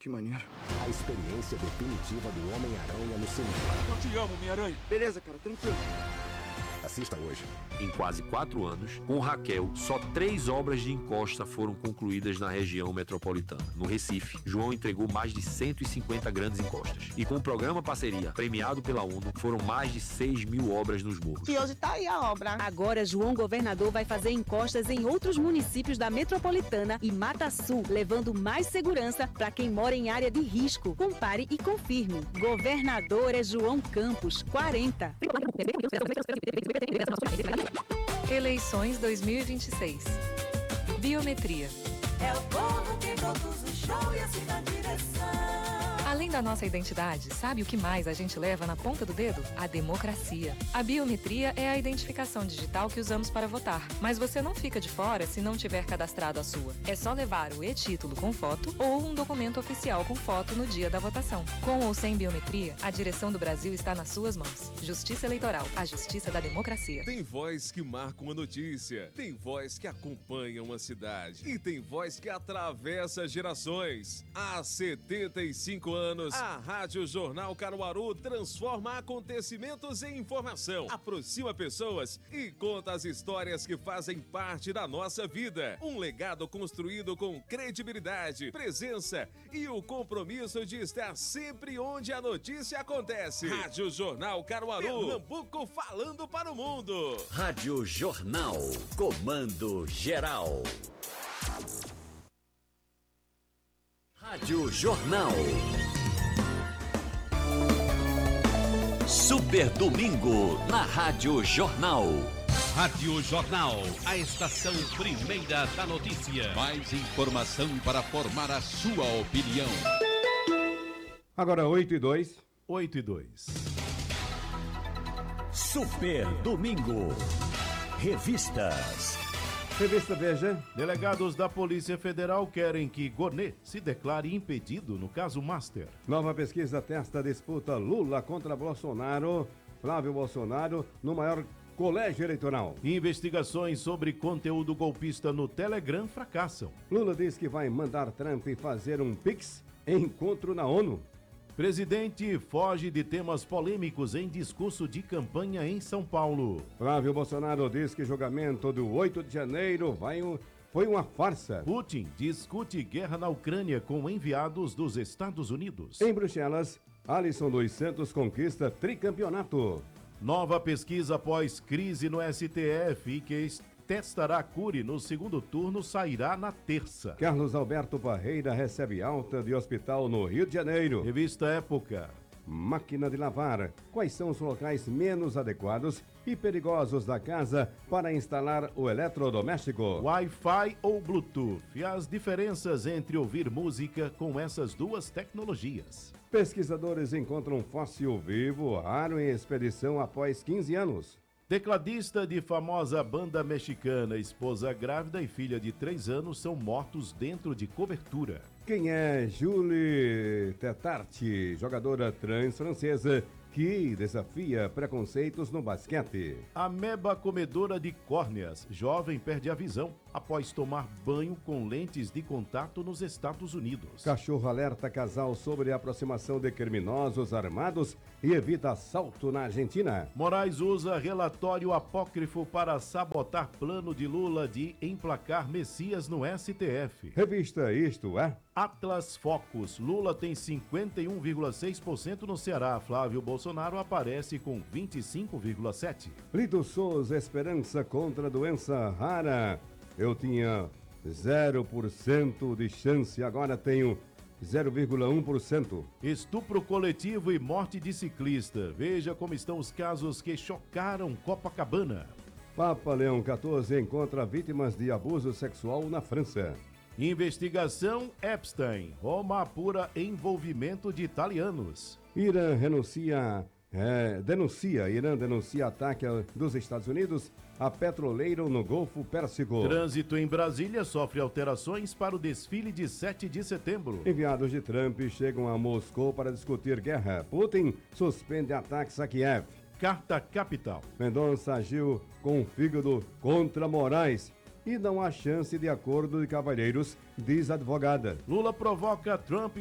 que maneiro. A experiência definitiva do Homem-Aranha no cinema. Eu te amo, Homem-Aranha. Beleza, cara, tranquilo. Assista hoje. Em quase 4 anos, com Raquel, só 3 obras de encosta foram concluídas na região metropolitana. No Recife, João entregou mais de 150 grandes encostas. E com o programa Parceria, premiado pela ONU, foram mais de 6.000 obras nos morros. E hoje tá aí a obra. Agora, João Governador vai fazer encostas em outros municípios da metropolitana e Mata Sul, levando mais segurança para quem mora em área de risco. Compare e confirme. Governador é João Campos, 40. Eleições 2026. Biometria. É o povo que produz o show e assim na direção. Além da nossa identidade, sabe o que mais a gente leva na ponta do dedo? A democracia. A biometria é a identificação digital que usamos para votar. Mas você não fica de fora se não tiver cadastrado a sua. É só levar o e-título com foto ou um documento oficial com foto no dia da votação. Com ou sem biometria, a direção do Brasil está nas suas mãos. Justiça Eleitoral, a justiça da democracia. Tem voz que marca uma notícia, tem voz que acompanha uma cidade e tem voz que atravessa gerações. Há 75 anos, a Rádio Jornal Caruaru transforma acontecimentos em informação, aproxima pessoas e conta as histórias que fazem parte da nossa vida. Um legado construído com credibilidade, presença e o compromisso de estar sempre onde a notícia acontece. Rádio Jornal Caruaru, Pernambuco falando para o mundo. Rádio Jornal, comando geral. Rádio Jornal. Super Domingo na Rádio Jornal. Rádio Jornal, a estação primeira da notícia. Mais informação para formar a sua opinião. Agora 8:02. 8:02. Super Domingo. Revistas. Revista Veja. Delegados da Polícia Federal querem que Gonê se declare impedido no caso Master. Nova pesquisa testa a disputa Lula contra Bolsonaro. Flávio Bolsonaro no maior colégio eleitoral. Investigações sobre conteúdo golpista no Telegram fracassam. Lula diz que vai mandar Trump fazer um Pix em encontro na ONU. Presidente foge de temas polêmicos em discurso de campanha em São Paulo. Flávio Bolsonaro diz que julgamento do 8 de janeiro foi uma farsa. Putin discute guerra na Ucrânia com enviados dos Estados Unidos. Em Bruxelas, Alisson dos Santos conquista tricampeonato. Nova pesquisa após crise no STF que testará Cury no segundo turno sairá na terça. Carlos Alberto Parreira recebe alta de hospital no Rio de Janeiro. Revista Época. Máquina de lavar. Quais são os locais menos adequados e perigosos da casa para instalar o eletrodoméstico? Wi-Fi ou Bluetooth? E as diferenças entre ouvir música com essas duas tecnologias. Pesquisadores encontram um fóssil vivo raro em expedição após 15 anos. Tecladista de famosa banda mexicana, esposa grávida e filha de 3 anos são mortos dentro de cobertura. Quem é Julie Tetart, jogadora trans francesa que desafia preconceitos no basquete? Ameba comedora de córneas, jovem perde a visão após tomar banho com lentes de contato nos Estados Unidos. Cachorro alerta casal sobre a aproximação de criminosos armados e evita assalto na Argentina. Moraes usa relatório apócrifo para sabotar plano de Lula de emplacar Messias no STF. Revista Isto É. Atlas Focus. Lula tem 51,6% no Ceará. Flávio Bolsonaro aparece com 25,7%. Lito Souza, esperança contra doença rara. Eu tinha 0% de chance, agora tenho 0,1%. Estupro coletivo e morte de ciclista. Veja como estão os casos que chocaram Copacabana. Papa Leão XIV encontra vítimas de abuso sexual na França. Investigação Epstein. Roma apura envolvimento de italianos. Irã denuncia ataque dos Estados Unidos a petroleiro no Golfo Pérsico. Trânsito em Brasília sofre alterações para o desfile de 7 de setembro. Enviados de Trump chegam a Moscou para discutir guerra. Putin suspende ataques a Kiev. Carta Capital. Mendonça agiu com fígado contra Moraes e não há chance de acordo de cavalheiros, diz a advogada. Lula provoca Trump